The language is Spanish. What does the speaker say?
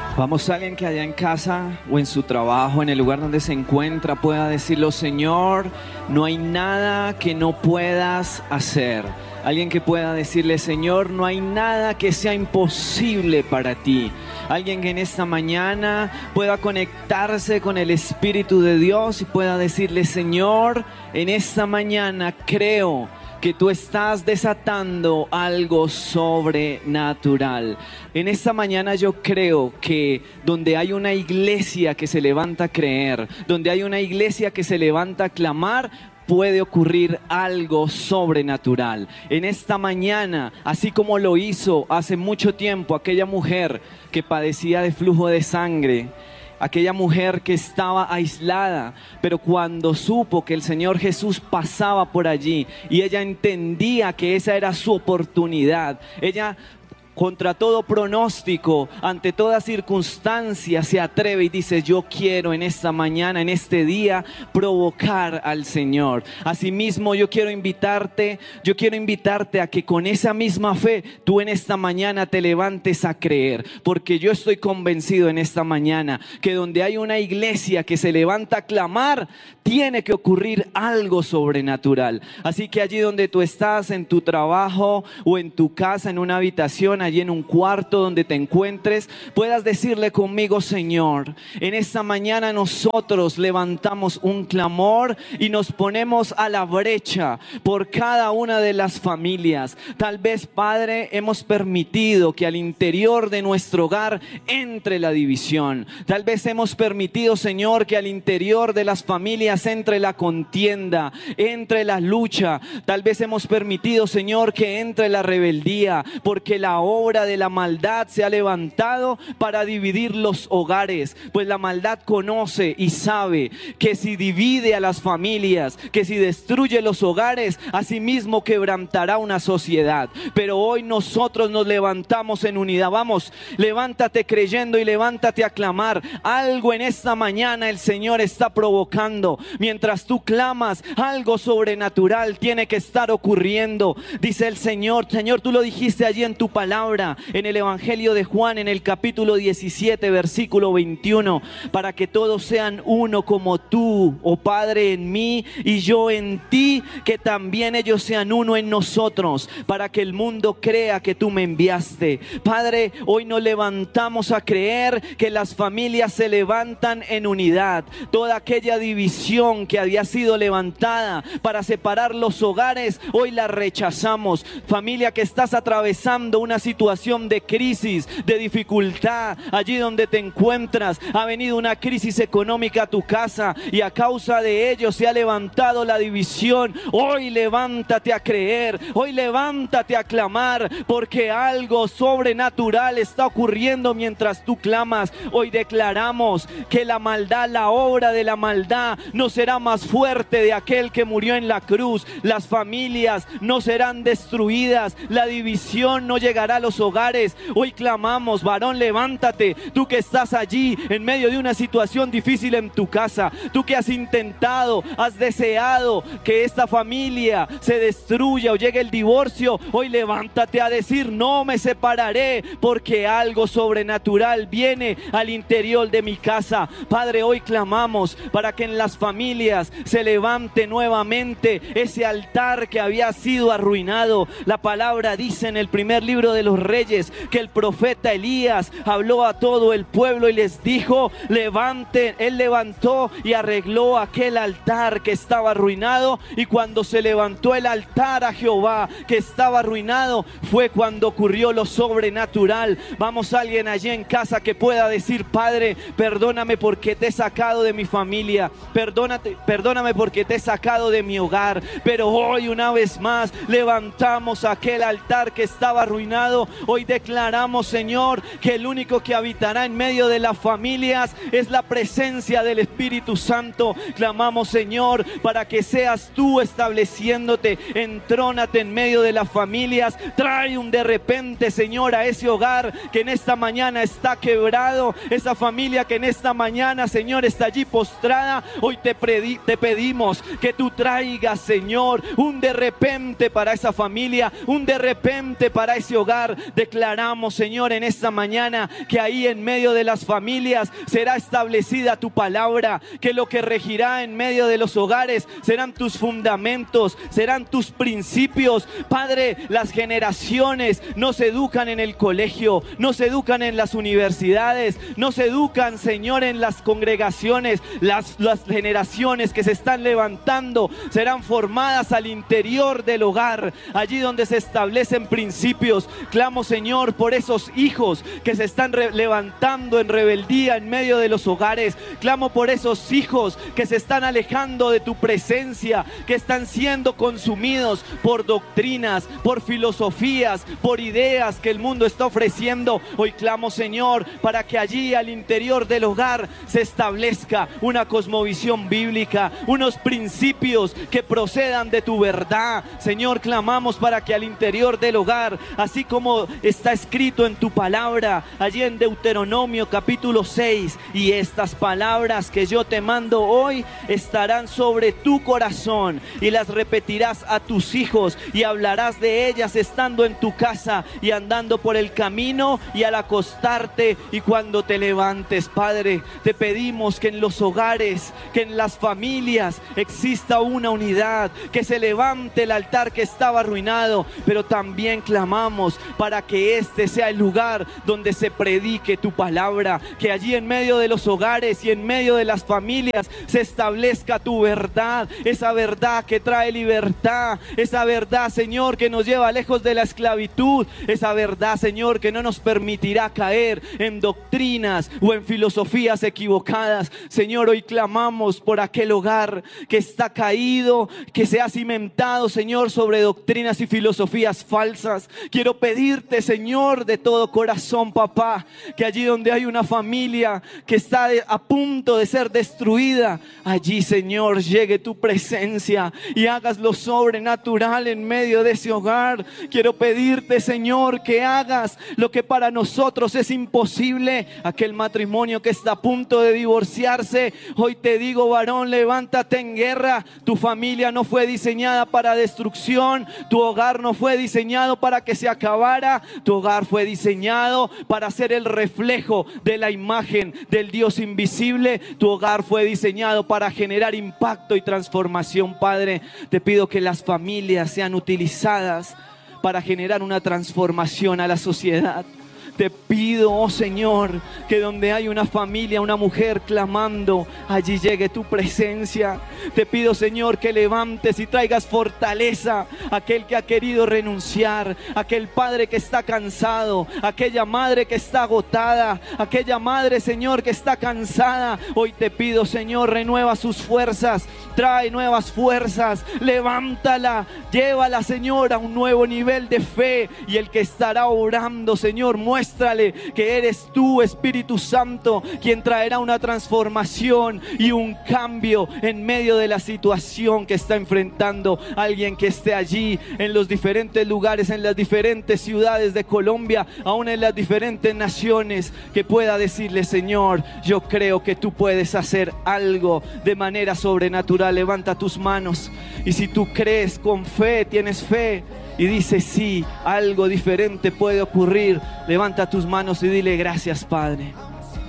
Vamos, alguien que allá en casa o en su trabajo, en el lugar donde se encuentra, pueda decirlo: Señor, no hay nada que no puedas hacer. Alguien que pueda decirle: Señor, no hay nada que sea imposible para ti. Alguien que en esta mañana pueda conectarse con el Espíritu de Dios y pueda decirle: Señor, en esta mañana creo que tú estás desatando algo sobrenatural. En esta mañana yo creo que donde hay una iglesia que se levanta a creer, donde hay una iglesia que se levanta a clamar, puede ocurrir algo sobrenatural. En esta mañana, así como lo hizo hace mucho tiempo aquella mujer que padecía de flujo de sangre, aquella mujer que estaba aislada, pero cuando supo que el Señor Jesús pasaba por allí y ella entendía que esa era su oportunidad, ella, contra todo pronóstico, ante toda circunstancia, se atreve y dice: yo quiero en esta mañana, en este día, provocar al Señor. Asimismo, yo quiero invitarte a que con esa misma fe, tú en esta mañana te levantes a creer, porque yo estoy convencido en esta mañana que donde hay una iglesia que se levanta a clamar, tiene que ocurrir algo sobrenatural. Así que allí donde tú estás, en tu trabajo o en tu casa, en una habitación, allí en un cuarto donde te encuentres, puedas decirle conmigo: Señor, en esta mañana nosotros levantamos un clamor y nos ponemos a la brecha por cada una de las familias. Tal vez, Padre, hemos permitido que al interior de nuestro hogar entre la división. Tal vez hemos permitido, Señor, que al interior de las familias entre la contienda, entre la lucha. Tal vez hemos permitido, Señor, que entre la rebeldía, porque la obra de la maldad se ha levantado para dividir los hogares. Pues la maldad conoce y sabe que si divide a las familias, que si destruye los hogares, asimismo quebrantará una sociedad. Pero hoy nosotros nos levantamos en unidad. Vamos, levántate creyendo y levántate a clamar. Algo en esta mañana el Señor está provocando. Mientras tú clamas, algo sobrenatural tiene que estar ocurriendo. Dice el Señor, tú lo dijiste allí en tu palabra, en el Evangelio de Juan, en el capítulo 17, versículo 21, para que todos sean uno como tú, oh Padre, en mí y yo en ti, que también ellos sean uno en nosotros, para que el mundo crea que tú me enviaste. Padre, hoy nos levantamos a creer que las familias se levantan en unidad. Toda aquella división que había sido levantada para separar los hogares, hoy la rechazamos. Familia que estás atravesando una situación de crisis, de dificultad, allí donde te encuentras, ha venido una crisis económica a tu casa y a causa de ello se ha levantado la división. Hoy levántate a creer, hoy levántate a clamar, porque algo sobrenatural está ocurriendo mientras tú clamas. Hoy declaramos que la maldad, la obra de la maldad no será más fuerte de aquel que murió en la cruz. Las familias no serán destruidas, la división no llegará a los hogares. Hoy clamamos: varón, levántate, tú que estás allí en medio de una situación difícil en tu casa, tú que has intentado, has deseado que esta familia se destruya o llegue el divorcio. Hoy levántate a decir: no me separaré, porque algo sobrenatural viene al interior de mi casa. Padre, hoy clamamos para que en las familias se levante nuevamente ese altar que había sido arruinado. La palabra dice en el primer libro de los Reyes que el profeta Elías habló a todo el pueblo y les dijo: levanten. Él levantó y arregló aquel altar que estaba arruinado, y cuando se levantó el altar a Jehová que estaba arruinado, fue cuando ocurrió lo sobrenatural. Vamos, alguien allí en casa que pueda decir: Padre, perdóname porque te he sacado de mi familia, perdóname porque te he sacado de mi hogar, pero hoy una vez más levantamos aquel altar que estaba arruinado. Hoy declaramos, Señor, que el único que habitará en medio de las familias es la presencia del Espíritu Santo. Clamamos, Señor, para que seas tú estableciéndote, entrónate en medio de las familias. Trae un de repente, Señor, a ese hogar que en esta mañana está quebrado, esa familia que en esta mañana, Señor, está allí postrada. Hoy te pedimos que tú traigas, Señor, un de repente para esa familia, un de repente para ese hogar. hogar. Declaramos, Señor, en esta mañana que ahí en medio de las familias será establecida tu palabra, que lo que regirá en medio de los hogares serán tus fundamentos, serán tus principios. Padre, las generaciones no se educan en el colegio, no se educan en las universidades, no se educan, Señor, en las congregaciones. Las generaciones que se están levantando serán formadas al interior del hogar, allí donde se establecen principios. Clamo, Señor, por esos hijos que se están levantando en rebeldía en medio de los hogares. Clamo por esos hijos que se están alejando de tu presencia, que están siendo consumidos por doctrinas, por filosofías, por ideas que el mundo está ofreciendo. Hoy clamo, Señor, para que allí al interior del hogar se establezca una cosmovisión bíblica, unos principios que procedan de tu verdad. Señor, clamamos para que al interior del hogar, así como está escrito en tu palabra, allí en Deuteronomio capítulo 6, y estas palabras que yo te mando hoy estarán sobre tu corazón y las repetirás a tus hijos y hablarás de ellas estando en tu casa y andando por el camino y al acostarte y cuando te levantes. Padre, te pedimos que en los hogares, que en las familias exista una unidad, que se levante el altar que estaba arruinado, pero también clamamos para que este sea el lugar donde se predique tu palabra, que allí en medio de los hogares y en medio de las familias se establezca tu verdad, esa verdad que trae libertad, esa verdad, Señor, que nos lleva lejos de la esclavitud, esa verdad, Señor, que no nos permitirá caer en doctrinas o en filosofías equivocadas. Señor, hoy clamamos por aquel hogar que está caído, que se ha cimentado, Señor, sobre doctrinas y filosofías falsas. Quiero pedirte, Señor, de todo corazón, papá, que allí donde hay una familia que está a punto de ser destruida, allí, Señor, llegue tu presencia y hagas lo sobrenatural en medio de ese hogar. Quiero pedirte, Señor, que hagas lo que para nosotros es imposible. Aquel matrimonio que está a punto de divorciarse, hoy te digo, varón, levántate en guerra. Tu familia no fue diseñada para destrucción, tu hogar no fue diseñado para que se acabara, tu hogar fue diseñado para ser el reflejo de la imagen del Dios invisible. Tu hogar fue diseñado para generar impacto y transformación. Padre, te pido que las familias sean utilizadas para generar una transformación a la sociedad. Te pido, oh Señor, que donde hay una familia, una mujer clamando, allí llegue tu presencia. Te pido, Señor, que levantes y traigas fortaleza a aquel que ha querido renunciar, aquel padre que está cansado, aquella madre que está agotada, aquella madre, Señor, que está cansada. Hoy te pido, Señor, renueva sus fuerzas, trae nuevas fuerzas, levántala, llévala, Señor, a un nuevo nivel de fe. Y el que estará orando, Señor, muéstrale que eres tú, Espíritu Santo, quien traerá una transformación y un cambio en medio de la situación que está enfrentando alguien que esté allí en los diferentes lugares, en las diferentes ciudades de Colombia, aún en las diferentes naciones, que pueda decirle: Señor, yo creo que tú puedes hacer algo de manera sobrenatural. Levanta tus manos y si tú crees con fe, tienes fe y dices: sí, algo diferente puede ocurrir, levanta tus manos y dile: gracias, Padre.